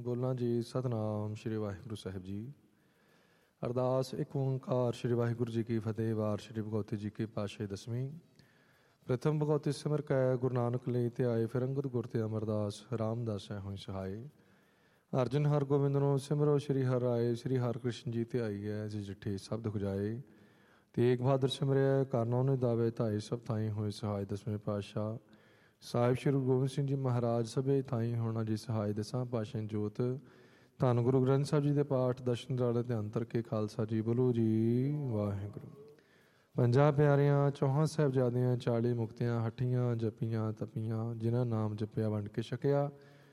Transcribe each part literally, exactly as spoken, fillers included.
ਬੋਲਾਂ ਜੀ। ਸਤਨਾਮ ਸ਼੍ਰੀ ਵਾਹਿਗੁਰੂ ਸਾਹਿਬ ਜੀ। ਅਰਦਾਸ ਇੱਕ ਓਂਕਾਰ ਸ਼੍ਰੀ ਵਾਹਿਗੁਰੂ ਜੀ ਕੀ ਫਤਿਹ। ਵਾਰ ਸ਼੍ਰੀ ਭਗਵਤੀ ਜੀ ਕੀ ਪਾਤਸ਼ਾਹੀ ਦਸਵੀਂ। ਪ੍ਰਥਮ ਭਗਵਤੀ ਸਿਮਰ ਕੈ ਗੁਰੂ ਨਾਨਕ ਲਈ ਧਿਆਏ, ਫਿਰ ਅੰਗਦ ਗੁਰ ਤੇ ਅਮਰਦਾਸ ਰਾਮਦਾਸ ਹੈ ਹੋਈ ਸਹਾਏ। ਅਰਜਨ ਹਰ ਗੋਬਿੰਦ ਨੂੰ ਸਿਮਰੋ ਸ਼੍ਰੀ ਹਰਿ ਰਾਏ, ਸ਼੍ਰੀ ਹਰਿ ਕ੍ਰਿਸ਼ਨ ਜੀ ਧਿਆਈ ਹੈ ਜਿ ਜਿੱਠੇ ਸਬਦ ਖੁਜਾਏ। ਤੇਗ ਬਹਾਦਰ ਸਿਮਰਿਆ ਕਰਨੋਂ ਨੇ ਦਾਵੇ ਧਾਏ, ਸਭ ਥਾਈ ਹੋਏ ਸਹਾਏ। ਦਸਵੇਂ ਪਾਤਸ਼ਾਹ ਸਾਹਿਬ ਸ਼੍ਰੀ ਗੁਰੂ ਗੋਬਿੰਦ ਸਿੰਘ ਜੀ ਮਹਾਰਾਜ ਸਭੇ ਥਾਈ ਹੋਣਾ ਜੀ ਸਹਾਏ। ਦਸਾਂ ਪਾਤਸ਼ਾਹੀ ਜੋਤ ਧੰਨ ਗੁਰੂ ਗ੍ਰੰਥ ਸਾਹਿਬ ਜੀ ਦੇ ਪਾਠ ਦਰਸ਼ਨ ਦਿਲਾੜੇ ਧਿਆਨ ਕਰਕੇ ਖਾਲਸਾ ਜੀ ਬੋਲੋ ਜੀ ਵਾਹਿਗੁਰੂ। ਪੰਜਾਂ ਪਿਆਰਿਆਂ ਚੌਹਾਂ ਸਾਹਿਬਜ਼ਾਦਿਆਂ ਚਾਲੀ ਮੁਕਤਿਆਂ ਹੱਠੀਆਂ ਜਪੀਆਂ ਤਪੀਆਂ, ਜਿਨ੍ਹਾਂ ਨਾਮ ਜਪਿਆ ਵੰਡ ਕੇ ਛਕਿਆ।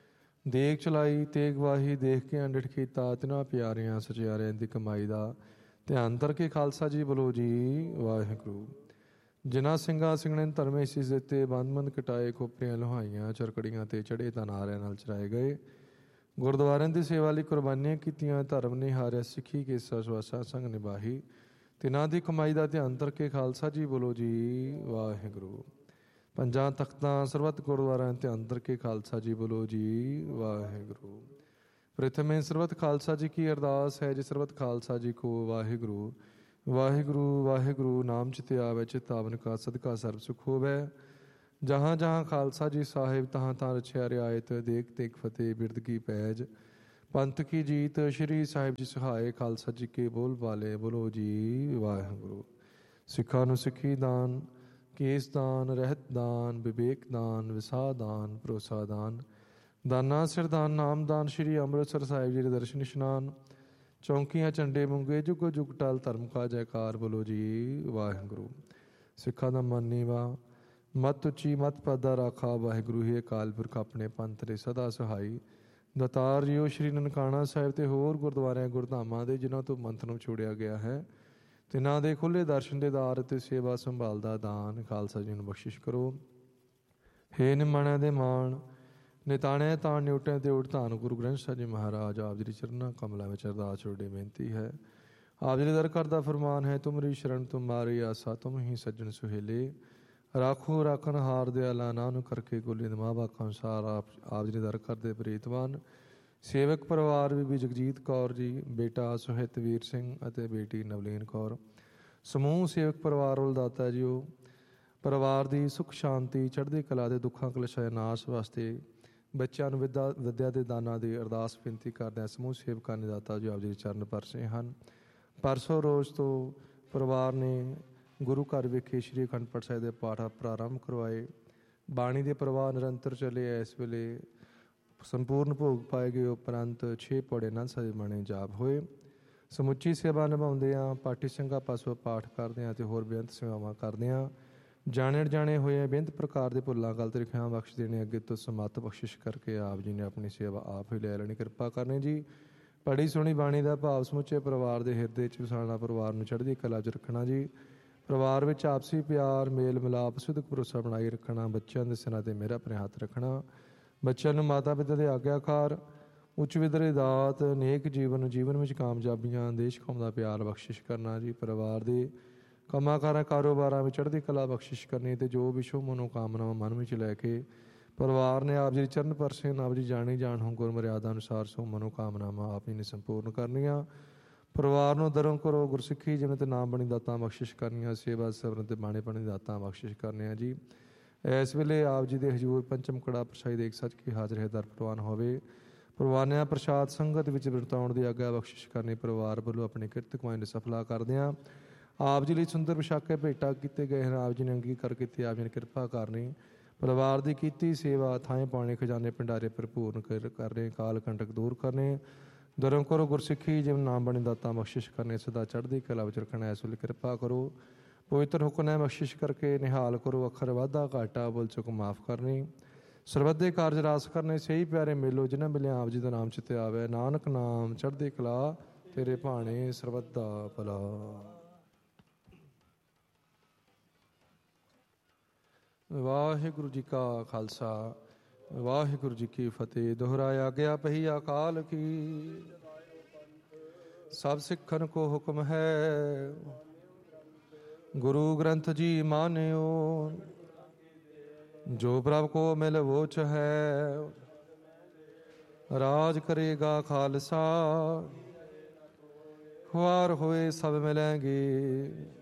ਦੇਖ ਚਲਾਈ ਤੇਗ ਵਾਹੀ ਦੇਖ ਕੇ ਅੰਡਿਠ ਕੀਤਾ, ਤਿਨਾਂ ਪਿਆਰਿਆਂ ਸਚਿਆਰਿਆਂ ਦੀ ਕਮਾਈ ਦਾ ਧਿਆਨ ਕਰਕੇ ਖਾਲਸਾ ਜੀ ਬੋਲੋ ਜੀ ਵਾਹਿਗੁਰੂ। ਜਿਨ੍ਹਾਂ ਸਿੰਘਾਂ ਸਿੰਘਣੇ ਧਰਮੇ ਸੀਸ ਦਿੱਤੇ, ਬੰਦ ਬੰਦ ਕਟਾਏ, ਖੋਪਰੀਆਂ ਲੋਹਾਈਆਂ ਚਰਕੜੀਆਂ ਤੇ ਚੜੇ ਤਾਂ ਨਾਰਿਆਂ ਨਾਲ ਚਰਾਏ ਗਏ। ਗੁਰਦੁਆਰਿਆਂ ਦੀ ਸੇਵਾ ਲਈ ਕੁਰਬਾਨੀਆਂ ਕੀਤੀਆਂ, ਧਰਮ ਨਿਹਾਰਿਆ ਸਿੱਖੀ ਕੇਸਾ ਸਵਾਸਾ ਸੰਗ ਨਿਭਾਹੀ, ਤਿਨਾਂ ਦੀ ਕਮਾਈ ਦਾ ਧਿਆਨ ਕਰਕੇ ਖਾਲਸਾ ਜੀ ਬੋਲੋ ਜੀ ਵਾਹਿਗੁਰੂ। ਪੰਜਾਂ ਤਖਤਾਂ ਸਰਬੱਤ ਗੁਰਦੁਆਰਿਆਂ ਧਿਆਨ ਕਰਕੇ ਖਾਲਸਾ ਜੀ ਬੋਲੋ ਜੀ ਵਾਹਿਗੁਰੂ। ਪ੍ਰਥਮੇ ਸਰਬੱਤ ਖਾਲਸਾ ਜੀ ਕੀ ਅਰਦਾਸ ਹੈ, ਜੀ ਸਰਬੱਤ ਖਾਲਸਾ ਜੀ ਕੋ ਵਾਹਿਗੁਰੂ। ਵਾਹਿਗੁਰੂ ਵਾਹਿਗੁਰੂ ਨਾਮ ਚਿਤ ਆਵੈ, ਚਿਤਾਵਨ ਕਾ ਸਦਕਾ ਸਰਬ ਸੁਖ ਹੋਵੈ। ਜਹਾਂ ਜਹਾਂ ਖਾਲਸਾ ਜੀ ਸਾਹਿਬ, ਤਹਾਂ ਤਹਾਂ ਰਚਿਆ ਰਿਆਇਤ, ਦੇਖ ਦੇਖ ਫਤਿਹ ਬਿਰਦ ਕੀ ਪੈਜ, ਪੰਥ ਕੀ ਜੀਤ। ਸ਼੍ਰੀ ਸਾਹਿਬ ਜੀ ਸਹਾਏ, ਖਾਲਸਾ ਜੀ ਕੇ ਬੋਲ ਬਾਲੇ ਬੋਲੋ ਜੀ ਵਾਹਿਗੁਰੂ। ਸਿੱਖਾਂ ਨੂੰ ਸਿੱਖੀ ਦਾਨ, ਕੇਸ ਦਾਨ, ਰਹਿਤ ਦਾਨ, ਵਿਵੇਕ ਦਾਨ, ਵਿਸਾਹ ਦਾਨ, ਭਰੋਸਾ ਦਾਨ, ਦਾਨਾ ਸਿਰਦਾਨ, ਨਾਮਦਾਨ। ਸ਼੍ਰੀ ਅੰਮ੍ਰਿਤਸਰ ਸਾਹਿਬ ਜੀ ਦੇ ਦਰਸ਼ਨ ਇਸ਼ਨਾਨ, ਚੌਂਕੀਆਂ ਝੰਡੇ ਮੁੰਗੇ, ਜੁਗ ਜੁਗ ਟਲ ਧਰਮ ਕਾ ਜੈਕਾਰ ਬੋਲੋ ਜੀ ਵਾਹਿਗੁਰੂ। ਸਿੱਖਾਂ ਦਾ ਮਨ ਨੀਵਾ, ਮਤ ਉੱਚੀ ਮਤ ਪਾਦਾ ਰਾਖਾ, ਵਾਹਿਗੁਰੂ ਹੀ ਅਕਾਲ ਪੁਰਖ ਆਪਣੇ ਪੰਥ ਦੇ ਸਦਾ ਸਹਾਈ। ਦਾਤਾਰ ਜੀਓ ਸ਼੍ਰੀ ਨਨਕਾਣਾ ਸਾਹਿਬ ਤੇ ਹੋਰ ਗੁਰਦੁਆਰਿਆਂ ਗੁਰਧਾਮਾਂ ਦੇ ਜਿਨ੍ਹਾਂ ਤੋਂ ਮੰਥ ਨੂੰ ਛੋੜਿਆ ਗਿਆ ਹੈ, ਤਿਨਾਂ ਦੇ ਖੁੱਲ੍ਹੇ ਦਰਸ਼ਨ ਦੇ ਦਾਰ ਅਤੇ ਸੇਵਾ ਸੰਭਾਲ ਦਾ ਦਾਨ ਖਾਲਸਾ ਜੀ ਨੂੰ ਬਖਸ਼ਿਸ਼ ਕਰੋ। ਹੇ ਨਿਮਾਣਿਆਂ ਦੇ ਮਾਣ, ਨਿਤਾਣਿਆਂ ਤਾਣ ਨਿਉਟਿਆਂ ਤੇ ਉਠ ਧੰਨ ਗੁਰੂ ਗ੍ਰੰਥ ਸਾਹਿਬ ਜੀ ਮਹਾਰਾਜ ਆਪ ਜੀ ਦੀ ਚਰਨਾਂ ਕਮਲਾਂ ਵਿੱਚ ਅਰਦਾਸ ਛੋੜੇ ਬੇਨਤੀ ਹੈ। ਆਪ ਜੀ ਦੇ ਦਰ ਕਰਦਾ ਫਰਮਾਨ ਹੈ, ਤੁਮਰੀ ਸ਼ਰਨ ਤੁਮਾਰੀ ਆਸਾ, ਤੁਮ ਹੀ ਸੱਜਣ ਸੁਹੇਲੇ। ਰਾਖੋ ਰਾਖਣ ਹਾਰ ਦਿਆਲਾ, ਨਾਨਕ ਕਰਕੇ ਗੋਲੀ ਮਾਂ ਬਾਪ ਅਨੁਸਾਰ। ਆਪ ਆਪ ਜੀ ਦੇ ਦਰ ਕਰਦੇ ਪ੍ਰੀਤਵਾਨ ਸੇਵਕ ਪਰਿਵਾਰ ਬੀਬੀ ਜਗਜੀਤ ਕੌਰ ਜੀ, ਬੇਟਾ ਸੁਹਿਤ ਵੀਰ ਸਿੰਘ ਅਤੇ ਬੇਟੀ ਨਵਲੀਨ ਕੌਰ, ਸਮੂਹ ਸੇਵਕ ਪਰਿਵਾਰ ਵੱਲ ਦਾਤਾ ਜੀਓ ਪਰਿਵਾਰ ਦੀ ਸੁੱਖ ਸ਼ਾਂਤੀ ਚੜ੍ਹਦੀ ਕਲਾ ਦੇ ਦੁੱਖਾਂ ਕਲੇਸ਼ਾਂ ਨਾਸ਼ ਵਾਸਤੇ ਬੱਚਿਆਂ ਨੂੰ ਵਿਦਾ ਵਿੱਦਿਆ ਦੇ ਦਾਨਾਂ ਦੀ ਅਰਦਾਸ ਬੇਨਤੀ ਕਰਦੇ ਹਾਂ। ਸਮੂਹ ਸੇਵਕਾਂ ਨੇ ਦਾਤਾ ਜੀ ਆਪ ਜੀ ਦੇ ਚਰਨ ਪਰਸੇ ਹਨ। ਪਰਸੋਂ ਰੋਜ਼ ਤੋਂ ਪਰਿਵਾਰ ਨੇ ਗੁਰੂ ਘਰ ਵਿਖੇ ਸ਼੍ਰੀ ਅਖੰਡ ਪਾਠ ਸਾਹਿਬ ਦੇ ਪਾਠ ਪ੍ਰਾਰੰਭ ਕਰਵਾਏ। ਬਾਣੀ ਦੇ ਪ੍ਰਵਾਹ ਨਿਰੰਤਰ ਚੱਲੇ। ਇਸ ਵੇਲੇ ਸੰਪੂਰਨ ਭੋਗ ਪਾਏ ਗਏ ਉਪਰੰਤ ਛੇ ਪੌੜੇ ਆਨੰਦ ਸਾਹਿਬ ਬਾਣੀ ਜਾਪ ਹੋਏ। ਸਮੁੱਚੀ ਸੇਵਾ ਨਿਭਾਉਂਦੇ ਹਾਂ, ਪਾਠੀ ਸਿੰਘਾਂ ਪਾਸੋਂ ਪਾਠ ਕਰਦੇ ਹਾਂ ਅਤੇ ਹੋਰ ਬੇਅੰਤ ਸੇਵਾਵਾਂ ਕਰਦੇ ਹਾਂ। ਜਾਣੇ ਅਣਜਾਣੇ ਹੋਏ ਬੇਅੰਤ ਪ੍ਰਕਾਰ ਦੇ ਭੁੱਲਾਂ ਗਲਤ ਲਿਖਿਆਂ ਬਖਸ਼ ਦੇਣੇ। ਅੱਗੇ ਤੋਂ ਸਮੱਤ ਬਖਸ਼ਿਸ਼ ਕਰਕੇ ਆਪ ਜੀ ਨੇ ਆਪਣੀ ਸੇਵਾ ਆਪ ਹੀ ਲੈ ਲੈਣੀ। ਕਿਰਪਾ ਕਰਨੀ ਜੀ। ਪੜ੍ਹੀ ਸੁਣੀ ਬਾਣੀ ਦਾ ਭਾਵ ਸਮੁੱਚੇ ਪਰਿਵਾਰ ਦੇ ਹਿਰਦੇ 'ਚ ਵਸਾਉਣਾ, ਪਰਿਵਾਰ ਨੂੰ ਚੜ੍ਹਦੀ ਕਲਾ 'ਚ ਰੱਖਣਾ ਜੀ। ਪਰਿਵਾਰ ਵਿੱਚ ਆਪਸੀ ਪਿਆਰ ਮੇਲ ਮਿਲਾਪ ਸਿੱਧਕ ਭਰੋਸਾ ਬਣਾਈ ਰੱਖਣਾ। ਬੱਚਿਆਂ ਦੇ ਸਿਰਾਂ 'ਤੇ ਮੇਰਾ ਆਪਣੇ ਹੱਥ ਰੱਖਣਾ। ਬੱਚਿਆਂ ਨੂੰ ਮਾਤਾ ਪਿਤਾ ਦੇ ਆਗਿਆਕਾਰ ਉੱਚ ਵਿਦਰੇ ਦਾਤ, ਨੇਕ ਜੀਵਨ ਜੀਵਨ ਵਿੱਚ ਕਾਮਯਾਬੀਆਂ, ਦੇਸ਼ ਕੌਮ ਦਾ ਪਿਆਰ ਬਖਸ਼ਿਸ਼ ਕਰਨਾ ਜੀ। ਪਰਿਵਾਰ ਦੇ ਕੰਮਾਂ ਕਾਰਾਂ ਕਾਰੋਬਾਰਾਂ ਵਿੱਚ ਚੜ੍ਹਦੀ ਕਲਾ ਬਖਸ਼ਿਸ਼ ਕਰਨੀ ਅਤੇ ਜੋ ਵੀ ਸ਼ੁਭ ਮਨੋਕਾਮਨਾਵਾਂ ਮਨ ਵਿੱਚ ਲੈ ਕੇ ਪਰਿਵਾਰ ਨੇ ਆਪ ਜੀ ਚਰਨ ਪਰਸੇ ਆਪ ਜੀ ਜਾਣੀ ਜਾਣ ਹੋ ਗੁਰ ਮਰਿਆਦਾ ਅਨੁਸਾਰ ਸੋ ਮਨੋਕਾਮਨਾਵਾਂ ਆਪ ਜੀ ਨੇ ਸੰਪੂਰਨ ਕਰਨੀਆਂ। ਪਰਿਵਾਰ ਨੂੰ ਦਰੋਂ ਕਰੋ ਗੁਰਸਿੱਖੀ ਜਿਵੇਂ ਤੇ ਨਾਮ ਬਣੀ ਦਾਤਾਂ ਬਖਸ਼ਿਸ਼ ਕਰਨੀਆਂ। ਸੇਵਾ ਸਵਰਨ ਤੇ ਬਾਣੇ ਬਣੀ ਦਾਤਾਂ ਬਖਸ਼ਿਸ਼ ਕਰਨੀਆਂ ਜੀ। ਇਸ ਵੇਲੇ ਆਪ ਜੀ ਦੇ ਹਜ਼ੂਰ ਪੰਚਮ ਕੜਾ ਪ੍ਰਸ਼ਾਈ ਦੇਖ ਸੱਚ ਕੀ ਹਾਜ਼ਰ ਹੈ ਦਰ ਪ੍ਰਵਾਨ ਹੋਵੇ। ਪਰਵਾਨਿਆਂ ਪ੍ਰਸ਼ਾਦ ਸੰਗਤ ਵਿੱਚ ਵਰਤਾਉਣ ਦੀ ਆਗਿਆ ਬਖਸ਼ਿਸ਼ ਕਰਨੀ। ਪਰਿਵਾਰ ਵੱਲੋਂ ਆਪਣੀ ਕਿਰਤ ਕਮਾਈ ਨੂੰ ਸਫਲਾ ਕਰਦਿਆਂ ਆਪ ਜੀ ਲਈ ਸੁੰਦਰ ਵਿਸ਼ਾਕੇ ਭੇਟਾ ਕੀਤੇ ਗਏ ਹਨ। ਆਪ ਜੀ ਨੇ ਅੰਗੀਕਾਰ ਕੀਤੇ, ਆਪ ਜੀ ਨੇ ਕਿਰਪਾ ਕਰਨੀ। ਪਰਿਵਾਰ ਦੀ ਕੀਤੀ ਸੇਵਾ ਥਾਂ ਪਾਉਣੇ, ਖਜ਼ਾਨੇ ਭੰਡਾਰੇ ਭਰਪੂਰ ਕਰਨੇ, ਕਾਲ ਕੰਟਕ ਦੂਰ ਕਰਨੇ। ਦਰੋਂ ਕਰੋ ਗੁਰਸਿੱਖੀ ਜਿਵੇਂ ਨਾਮ ਬਣੀ ਦਾਤਾਂ ਬਖਸ਼ਿਸ਼ ਕਰਨੇ। ਸਦਾ ਚੜ੍ਹਦੀ ਕਲਾ ਵਿੱਚ ਰੱਖਣਾ। ਇਸ ਵੇਲੇ ਕਿਰਪਾ ਕਰੋ ਪਵਿੱਤਰ ਹੁਕਮ ਹੈ ਬਖਸ਼ਿਸ਼ ਕਰਕੇ ਨਿਹਾਲ ਕਰੋ। ਅੱਖਰ ਵਾਧਾ ਘਾਟਾ ਬੋਲ ਚੁੱਕ ਮਾਫ ਕਰਨੀ। ਸਰਬੱਤ ਦੇ ਕਾਰਜ ਰਾਸ ਕਰਨੇ। ਸਹੀ ਪਿਆਰੇ ਮੇਲੋ ਜਿਨ੍ਹਾਂ ਮਿਲਿਆ ਆਪ ਜੀ ਦਾ ਨਾਮ ਚਿੱਤੇ ਆਵੇ। ਨਾਨਕ ਨਾਮ ਚੜ੍ਹਦੀ ਕਲਾ ਤੇਰੇ ਭਾਣੇ ਸਰਬੱਤ ਦਾ ਭਲਾ। ਵਾਹਿਗੁਰੂ ਜੀ ਕਾ ਖਾਲਸਾ ਵਾਹਿਗੁਰੂ ਜੀ ਕੀ ਫਤਿਹ। ਦੁਹਰਾਇਆ ਗਿਆ ਪਹੀ ਅਕਾਲ ਕੀ, ਸਭ ਸਿੱਖਨ ਕੋ ਹੁਕਮ ਹੈ। ਗੁਰੂ ਗ੍ਰੰਥ ਜੀ ਮਾਨਿਓ, ਜੋ ਪ੍ਰਭ ਕੋ ਮਿਲ ਵੋਚ ਹੈ। ਰਾਜ ਕਰੇਗਾ ਖਾਲਸਾ, ਖੁਆਰ ਹੋਏ ਸਭ ਮਿਲੈਂਗੇ।